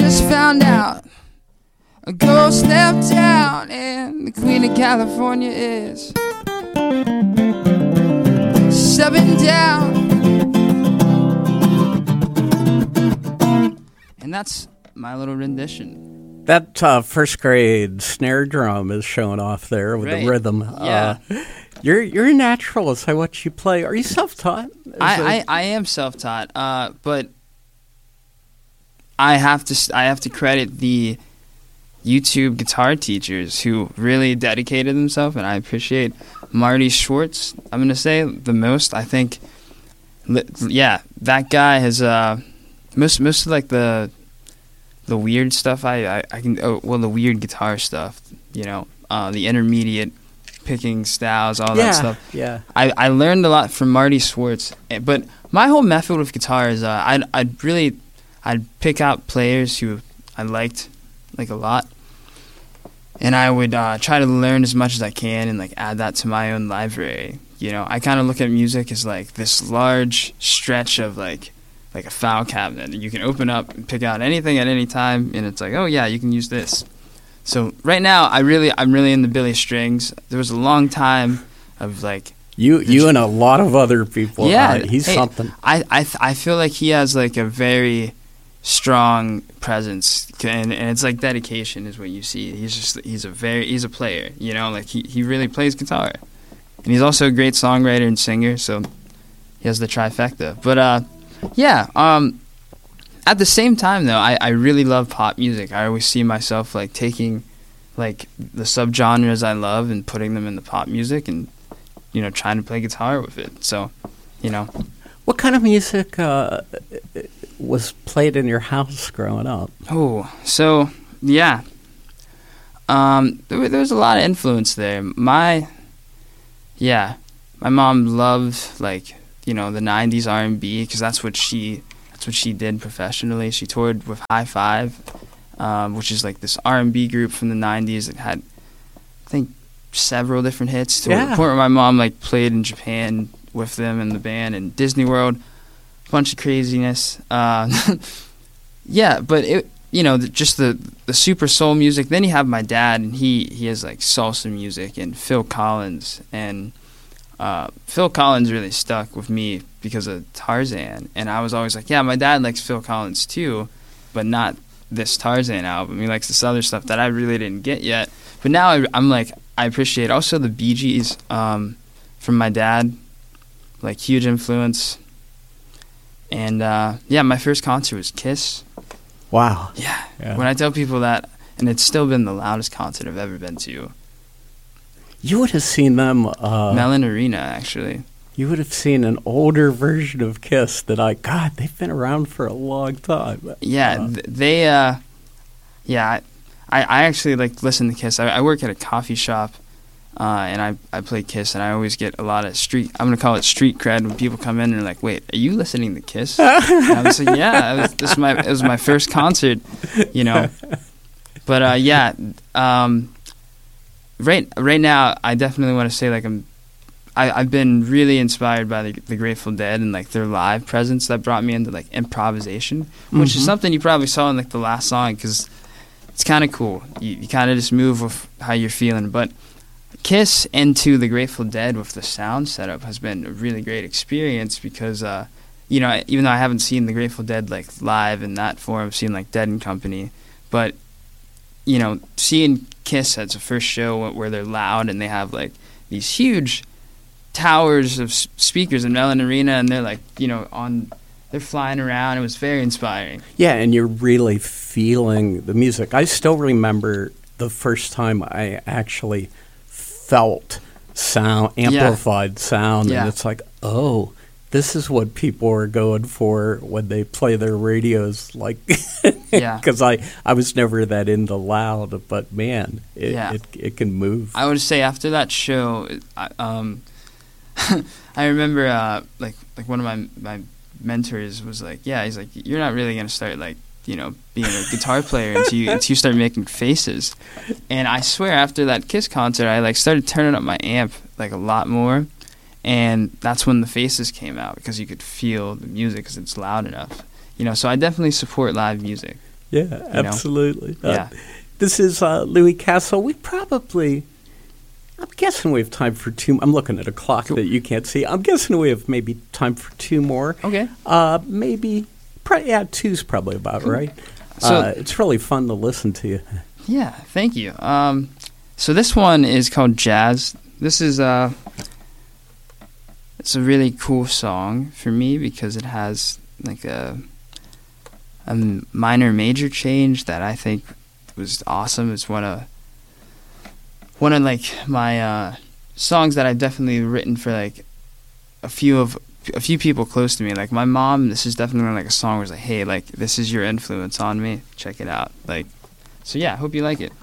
just found out a ghost left town, and the Queen of California is stepping down. And that's my little rendition. That first grade snare drum is showing off there with the rhythm. Yeah. You're a naturalist. I watch you play. Are you self-taught? I am self-taught, but I have to credit the YouTube guitar teachers who really dedicated themselves, and I appreciate Marty Schwartz. I'm gonna say the most. I think, that guy has most of like the weird stuff. I can the weird guitar stuff. The intermediate picking styles, all that stuff. Yeah. I learned a lot from Marty Schwartz, but my whole method with guitar is I'd pick out players who I liked like a lot, and I would try to learn as much as I can and like add that to my own library. I kind of look at music as like this large stretch of like a file cabinet that you can open up and pick out anything at any time, and it's like, oh yeah, you can use this. So right now, I'm really into Billy Strings. There was a long time of like you and a lot of other people. Yeah, he's something. I feel like he has like a very strong presence, and it's like dedication is what you see. He's a player. Like he really plays guitar, and he's also a great songwriter and singer. So he has the trifecta. But at the same time, though, I really love pop music. I always see myself like taking like the subgenres I love and putting them in the pop music, and trying to play guitar with it. So, what kind of music was played in your house growing up? Oh, so yeah, there was a lot of influence there. My mom loved like the '90s R&B because that's what she did professionally. She toured with High Five, which is like this R&B group from the '90s that had, I think, several different hits. To the point where my mom like played in Japan with them in the band, and Disney World, a bunch of craziness. But it, just the super soul music. Then you have my dad, and he has like salsa music and Phil Collins, and Phil Collins really stuck with me because of Tarzan, and I was always like, yeah, my dad likes Phil Collins too, but not this Tarzan album. He likes this other stuff that I really didn't get yet. But now I'm like, I appreciate also the Bee Gees from my dad, like huge influence. And my first concert was Kiss. Wow. Yeah. When I tell people that, and it's still been the loudest concert I've ever been to. You would have seen them... Mellon Arena, actually. You would have seen an older version of Kiss that they've been around for a long time. Yeah, I actually like listen to Kiss. I work at a coffee shop, and I play Kiss, and I always get a lot of I'm going to call it street cred when people come in and they're like, wait, are you listening to Kiss? And I was like, yeah, it was my first concert, But right now, I definitely want to say like I've been really inspired by the Grateful Dead and like their live presence that brought me into like improvisation, which is something you probably saw in like the last song because it's kind of cool. You kind of just move with how you're feeling. But Kiss into the Grateful Dead with the sound setup has been a really great experience because even though I haven't seen the Grateful Dead like live in that form, I've seen like Dead and Company, but seeing Kiss as a first show where they're loud and they have like these huge towers of speakers in Mellon Arena, and they're like, they're flying around. It was very inspiring. Yeah, and you're really feeling the music. I still remember the first time I actually felt sound, amplified sound, and it's like, oh, this is what people are going for when they play their radios. Like, because I was never that into loud, but man, it can move. I would say after that show, I remember like one of my mentors was like, he's like, you're not really gonna start like being a guitar player until you start making faces. And I swear after that Kiss concert, I like started turning up my amp like a lot more, and that's when the faces came out because you could feel the music because it's loud enough. So I definitely support live music. Yeah, absolutely. Yeah. This is Louis Castle. I'm guessing we have time for two. I'm looking at a clock that you can't see. I'm guessing we have maybe time for two more. Okay. Two's probably about right. So it's really fun to listen to you. Yeah, thank you. So this one is called Jazz. This is it's a really cool song for me because it has like a minor major change that I think was awesome. It's one of like my songs that I've definitely written for like a few people close to me. Like my mom, this is definitely like a song where it's like, hey, like this is your influence on me. Check it out. Like, so yeah, I hope you like it.